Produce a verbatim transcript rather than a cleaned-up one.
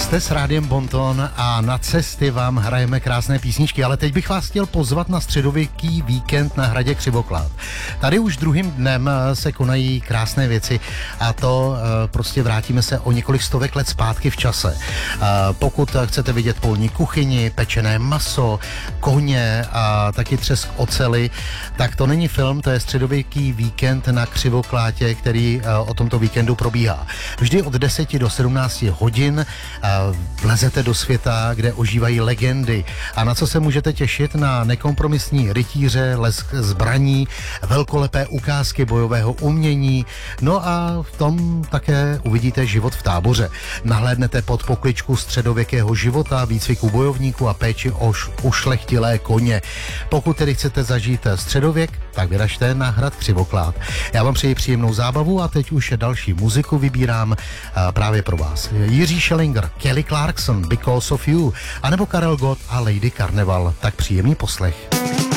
Jste s Rádiem Bonton a na cesty vám hrajeme krásné písničky, ale teď bych vás chtěl pozvat na středověký víkend na hradě Křivoklád. Tady už druhým dnem se konají krásné věci a to prostě vrátíme se o několik stovek let zpátky v čase. Pokud chcete vidět polní kuchyni, pečené maso, koně a taky třesk oceli, tak to není film, to je středověký víkend na Křivoklátě, který o tomto víkendu probíhá. Vždy od deseti do sedmnácti hodin vlezete do světa, kde ožívají legendy. A na co se můžete těšit? Na nekompromisní rytíře, lesk zbraní, velkolepé ukázky bojového umění. No a v tom také uvidíte život v táboře. Nahlédnete pod pokličku středověkého života, výcviku bojovníků a péči o ušlechtilé koně. Pokud tedy chcete zažít středověk, tak vyražte na hrad Křivoklád. Já vám přeji příjemnou zábavu a teď už další muziku vybírám právě pro vás. Jiří Schellinger, Kelly Clarkson, Because of You, anebo Karel Gott a Lady Carnival. Tak příjemný poslech.